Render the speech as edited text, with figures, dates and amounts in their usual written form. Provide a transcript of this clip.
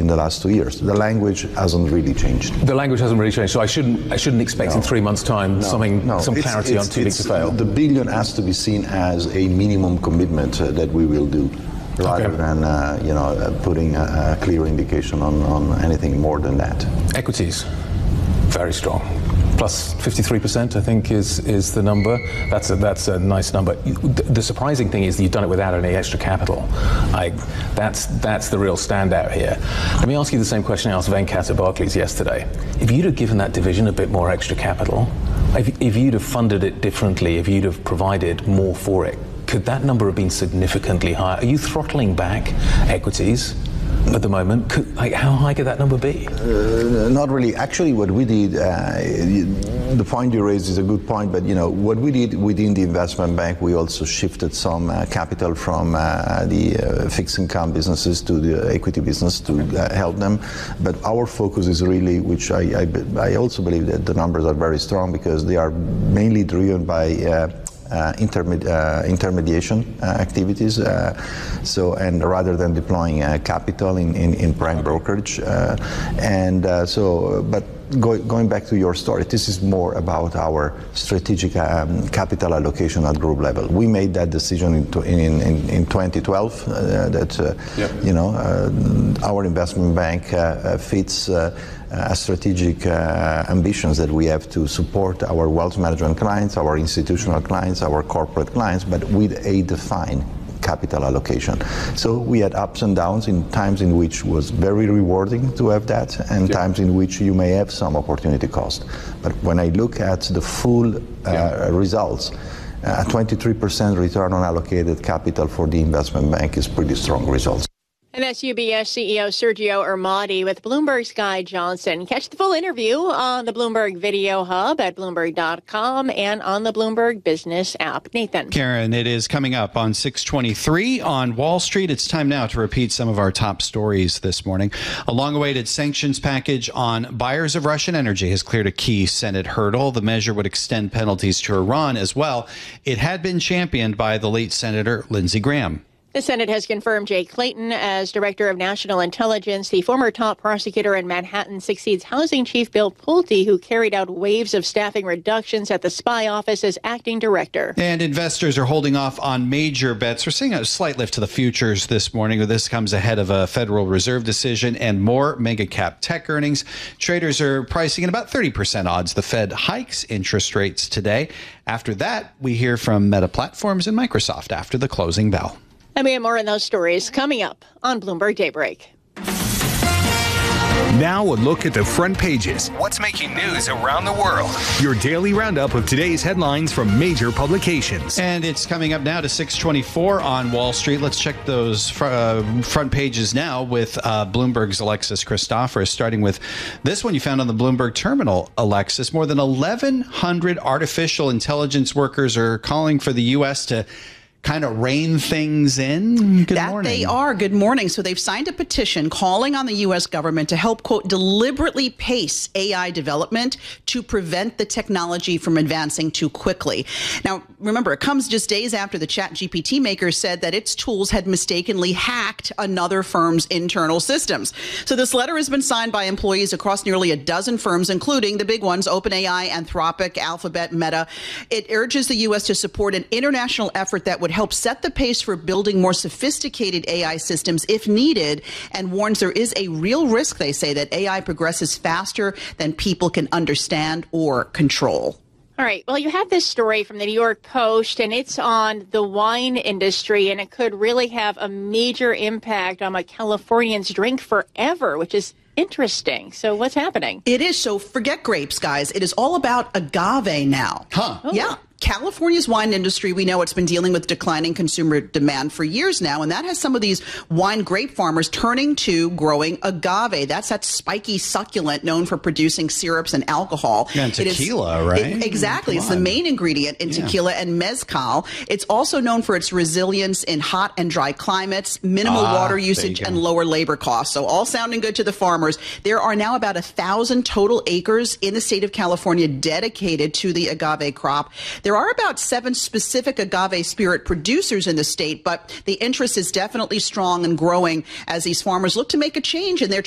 the last 2 years. The language hasn't really changed. The language hasn't really changed, so I shouldn't expect in 3 months' time some clarity on too big to fail. The billion has to be seen as a minimum commitment that we will do, rather than putting a clear indication on anything more than that. Equities, very strong. Plus 53%, I think, is the number. That's a nice number. The surprising thing is that you've done it without any extra capital. That's the real standout here. Let me ask you the same question I asked Venkat at Barclays yesterday. If you'd have given that division a bit more extra capital, if you'd have funded it differently, if you'd have provided more for it, could that number have been significantly higher? Are you throttling back equities at the moment? How high could that number be? Not really. Actually, what we did, the point you raised is a good point, but what we did within the investment bank, we also shifted some capital from the fixed income businesses to the equity business to help them. But our focus is really, which I also believe that the numbers are very strong because they are mainly driven by intermediation activities, and rather than deploying capital in prime brokerage, but going back to your story, this is more about our strategic capital allocation at group level. We made that decision in 2012 that our investment bank fits strategic ambitions that we have to support our wealth management clients, our institutional clients, our corporate clients, but with a defined capital allocation. So we had ups and downs in times in which was very rewarding to have that, and times in which you may have some opportunity cost. But when I look at the full results, a 23% return on allocated capital for the investment bank is pretty strong results. And that's UBS CEO Sergio Ermotti with Bloomberg's Guy Johnson. Catch the full interview on the Bloomberg Video Hub at Bloomberg.com and on the Bloomberg Business app. Nathan. Karen, it is coming up on 6:23 on Wall Street. It's time now to repeat some of our top stories this morning. A long-awaited sanctions package on buyers of Russian energy has cleared a key Senate hurdle. The measure would extend penalties to Iran as well. It had been championed by the late Senator Lindsey Graham. The Senate has confirmed Jay Clayton as Director of National Intelligence. The former top prosecutor in Manhattan succeeds Housing Chief Bill Pulte, who carried out waves of staffing reductions at the spy office as acting director. And investors are holding off on major bets. We're seeing a slight lift to the futures this morning. This comes ahead of a Federal Reserve decision and more mega cap tech earnings. Traders are pricing in about 30% odds the Fed hikes interest rates today. After that, we hear from Meta Platforms and Microsoft after the closing bell. And we have more on those stories coming up on Bloomberg Daybreak. Now a look at the front pages. What's making news around the world? Your daily roundup of today's headlines from major publications. And it's coming up now to 6:24 on Wall Street. Let's check those front pages now with Bloomberg's Alexis Christoforous, starting with this one you found on the Bloomberg terminal, Alexis. More than 1,100 artificial intelligence workers are calling for the U.S. to kind of rein things in. Good morning. They are. Good morning. So they've signed a petition calling on the U.S. government to help, quote, deliberately pace AI development to prevent the technology from advancing too quickly. Now, remember, it comes just days after the ChatGPT maker said that its tools had mistakenly hacked another firm's internal systems. So this letter has been signed by employees across nearly a dozen firms, including the big ones, OpenAI, Anthropic, Alphabet, Meta. It urges the U.S. to support an international effort that would help set the pace for building more sophisticated AI systems if needed, and warns there is a real risk, they say, that AI progresses faster than people can understand or control. All right. Well, you have this story from the New York Post, and it's on the wine industry, and it could really have a major impact on what Californians drink forever, which is interesting. So what's happening? It is. So forget grapes, guys. It is all about agave now. Huh. Oh. Yeah. California's wine industry, we know it's been dealing with declining consumer demand for years now, and that has some of these wine grape farmers turning to growing agave. That's that spiky succulent known for producing syrups and alcohol. And tequila, right? Exactly. It's the main ingredient in tequila and mezcal. It's also known for its resilience in hot and dry climates, minimal water usage, and lower labor costs. So all sounding good to the farmers. There are now about 1,000 total acres in the state of California dedicated to the agave crop. There are about 7 specific agave spirit producers in the state, but the interest is definitely strong and growing as these farmers look to make a change in their